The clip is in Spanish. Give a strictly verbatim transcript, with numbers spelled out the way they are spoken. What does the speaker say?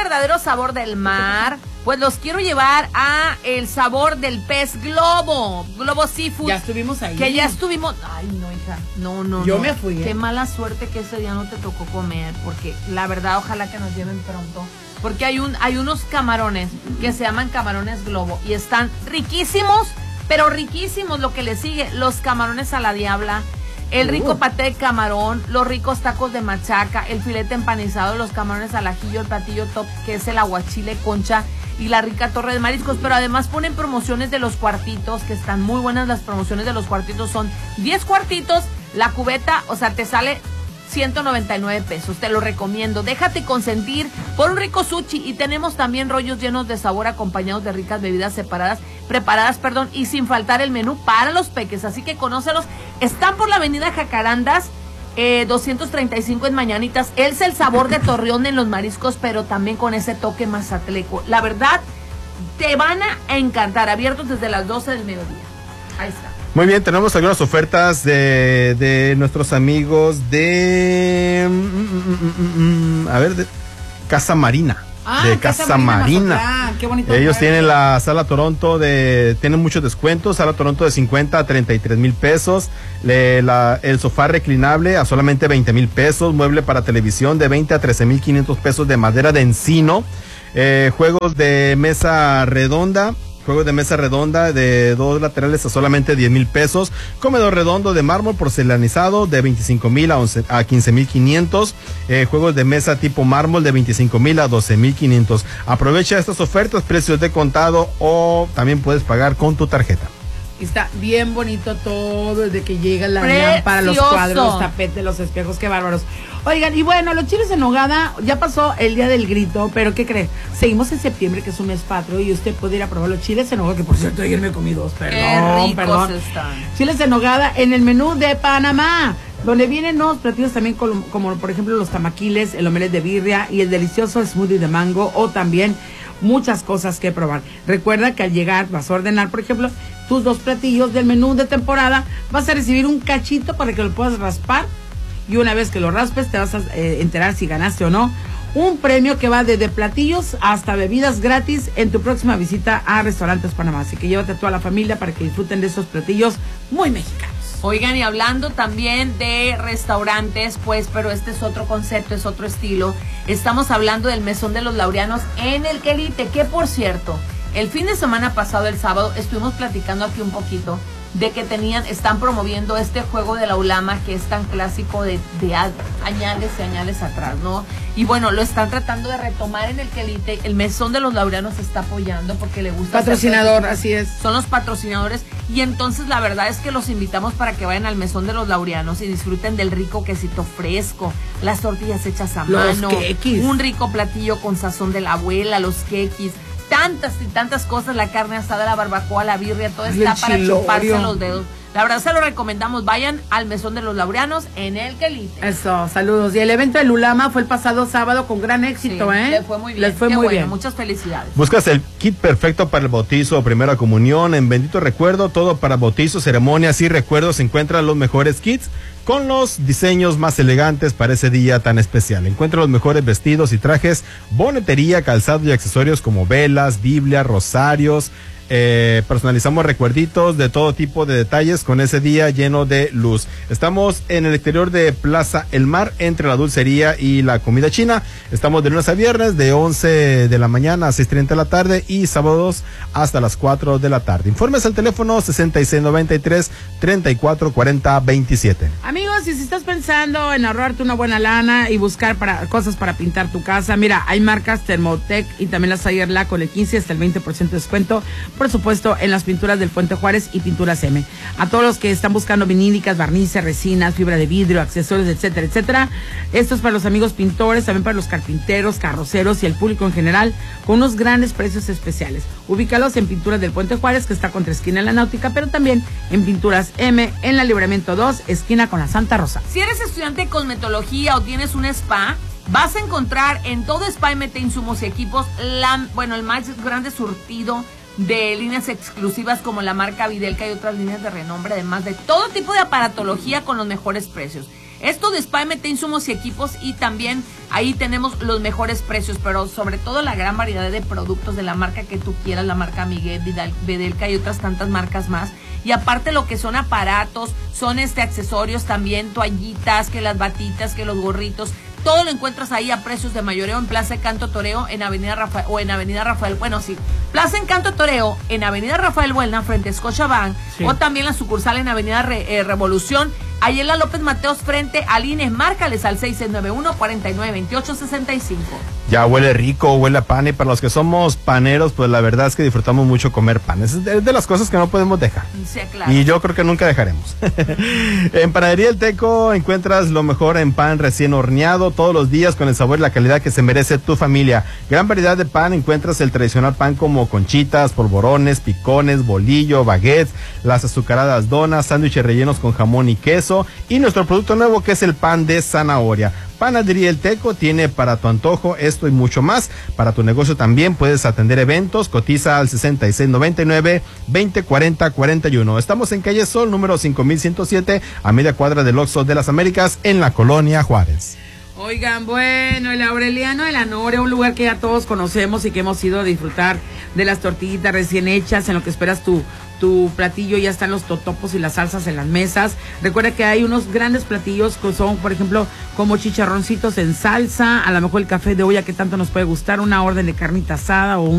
verdadero sabor del mar, pues los quiero llevar a el sabor del pez globo, Globo Seafood. Ya estuvimos ahí. Que ya estuvimos. Ay, no, hija. No, no, Yo no. me fui. ¿eh? Qué mala suerte que ese día no te tocó comer, porque la verdad, ojalá que nos lleven pronto. Porque hay un, hay unos camarones que se llaman camarones globo y están riquísimos, pero riquísimos. Lo que le sigue, los camarones a la diabla, el rico paté de camarón, los ricos tacos de machaca, el filete empanizado, los camarones al ajillo, el platillo top que es el aguachile concha y la rica torre de mariscos. Pero además ponen promociones de los cuartitos, que están muy buenas. Las promociones de los cuartitos son diez cuartitos, la cubeta, o sea, te sale ciento noventa y nueve pesos, te lo recomiendo. Déjate consentir por un rico sushi y tenemos también rollos llenos de sabor acompañados de ricas bebidas separadas, preparadas, perdón, y sin faltar el menú para los peques, así que conócelos. Están por la avenida Jacarandas, eh, doscientos treinta y cinco en Mañanitas. Es el sabor de Torreón en los mariscos, pero también con ese toque mazatleco. La verdad, te van a encantar, abiertos desde las doce del mediodía. Ahí está. Muy bien, tenemos algunas ofertas de, de nuestros amigos de... A ver, de Casa Marina. Ah, de Casa, Casa Marina. Marina. Qué bonito. Ellos lugar. tienen la Sala Toronto de... Tienen muchos descuentos. Sala Toronto de cincuenta a treinta y tres mil pesos. Le, la, el sofá reclinable a solamente veinte mil pesos. Mueble para televisión de veinte a trece mil quinientos pesos de madera de encino. Eh, juegos de mesa redonda. Juegos de mesa redonda de dos laterales a solamente diez mil pesos. Comedor redondo de mármol porcelanizado de veinticinco mil a quince mil quinientos. Eh, juegos de mesa tipo mármol de veinticinco mil a doce mil quinientos. Aprovecha estas ofertas, precios de contado o también puedes pagar con tu tarjeta. Está bien bonito todo, desde que llega la Precioso. lámpara, los cuadros, los tapetes, los espejos, qué bárbaros. Oigan, y bueno, los chiles en nogada, ya pasó el día del grito, pero ¿qué cree? Seguimos en septiembre, que es un mes patrio, y usted puede ir a probar los chiles en nogada, que por cierto ayer me comí dos, perdón, qué ricos perdón. están. Chiles en nogada en el menú de Panamá, donde vienen nuevos platillos también como, como por ejemplo los tamaquiles, el omelette de birria y el delicioso smoothie de mango, o también muchas cosas que probar. Recuerda que al llegar vas a ordenar, por ejemplo, tus dos platillos del menú de temporada, vas a recibir un cachito para que lo puedas raspar, y una vez que lo raspes te vas a eh, enterar si ganaste o no un premio que va desde platillos hasta bebidas gratis en tu próxima visita a Restaurantes Panamá. Así que llévate a toda la familia para que disfruten de esos platillos muy mexicanos. Oigan, y hablando también de restaurantes, pues, pero este es otro concepto, es otro estilo. Estamos hablando del Mesón de los Laureanos en el Quelite, que por cierto, el fin de semana pasado, el sábado, estuvimos platicando aquí un poquito de que tenían, están promoviendo este juego de la ulama que es tan clásico de, de añales y añales atrás, ¿no? Y bueno, lo están tratando de retomar en el Quelite. El Mesón de los Laureanos se está apoyando porque le gusta. Patrocinador, así es. Son los patrocinadores. Y entonces la verdad es que los invitamos para que vayan al Mesón de los Laureanos y disfruten del rico quesito fresco, las tortillas hechas a los mano, quequis, un rico platillo con sazón de la abuela, los quequis, tantas y tantas cosas, la carne asada, la barbacoa, la birria, todo está para chuparse los dedos. La verdad se lo recomendamos, vayan al Mesón de los Laureanos en el Quelite. Eso, saludos. Y el evento del Ulama fue el pasado sábado con gran éxito, sí, ¿eh? Les fue muy bien. Les fue Qué muy bueno, bien. Muchas felicidades. Buscas el kit perfecto para el bautizo o primera comunión. En Bendito Recuerdo, todo para bautizos, ceremonias y recuerdos. Se encuentran los mejores kits con los diseños más elegantes para ese día tan especial. Encuentra los mejores vestidos y trajes, bonetería, calzado y accesorios como velas, Biblia, rosarios. Eh, personalizamos recuerditos de todo tipo de detalles con ese día lleno de luz. Estamos en el exterior de Plaza El Mar, entre la dulcería y la comida china. Estamos de lunes a viernes de once de la mañana a seis treinta de la tarde y sábados hasta las cuatro de la tarde. Informes al teléfono sesenta y seis noventa y tres, treinta y cuatro cuarenta veintisiete. Amigos, y si estás pensando en ahorrarte una buena lana y buscar para cosas para pintar tu casa, mira, hay marcas Thermotec y también las Sayerla con el quince hasta el veinte por ciento de descuento, por supuesto, en las pinturas del Puente Juárez y Pinturas M. A todos los que están buscando vinílicas, barnices, resinas, fibra de vidrio, accesorios, etcétera, etcétera. Esto es para los amigos pintores, también para los carpinteros, carroceros y el público en general, con unos grandes precios especiales. Ubícalos en Pinturas del Puente Juárez, que está contra esquina en la Náutica, pero también en Pinturas M, en la Libramiento dos, esquina con la Santa Rosa. Si eres estudiante de cosmetología o tienes un spa, vas a encontrar en todo Spa M T Insumos y Equipos, la, bueno, el más grande surtido de líneas exclusivas como la marca Videlca y otras líneas de renombre, además de todo tipo de aparatología con los mejores precios. Esto de Spa M T Insumos y Equipos, y también ahí tenemos los mejores precios, pero sobre todo la gran variedad de productos de la marca que tú quieras, la marca Miguel, Vidal, Vedelka y otras tantas marcas más. Y aparte lo que son aparatos, son este accesorios también, toallitas, que las batitas, que los gorritos, todo lo encuentras ahí a precios de mayoreo en Plaza Encanto Toreo, en Avenida Rafael, o en Avenida Rafael, bueno sí, Plaza Encanto Toreo, en Avenida Rafael Buelna, frente a Scotiabank, sí. O también la sucursal en Avenida Re, eh, Revolución, ahí en la López Mateos, frente al I N E, márcales al seis seis nueve uno, cuatro nueve dos ocho, seis cinco. Ya huele rico, huele a pan, y para los que somos paneros, pues la verdad es que disfrutamos mucho comer pan. Es de, de las cosas que no podemos dejar. Sí, claro. Y yo creo que nunca dejaremos. En Panadería El Teco encuentras lo mejor en pan recién horneado todos los días con el sabor y la calidad que se merece tu familia. Gran variedad de pan, encuentras el tradicional pan como conchitas, polvorones, picones, bolillo, baguettes, las azucaradas donas, sándwiches rellenos con jamón y queso, y nuestro producto nuevo que es el pan de zanahoria. Panadería El Teco tiene para tu antojo esto y mucho más. Para tu negocio también puedes atender eventos. Cotiza al sesenta y seis noventa y nueve, veinte cuarenta cuarenta y uno. Estamos en Calle Sol, número cinco mil ciento siete, a media cuadra del Oxxo de las Américas, en la Colonia Juárez. Oigan, bueno, el Aureliano de la Noria, un lugar que ya todos conocemos y que hemos ido a disfrutar de las tortillitas recién hechas, en lo que esperas tu, tu platillo, ya están los totopos y las salsas en las mesas. Recuerda que hay unos grandes platillos que son, por ejemplo, como chicharroncitos en salsa, a lo mejor el café de olla que tanto nos puede gustar, una orden de carnita asada o un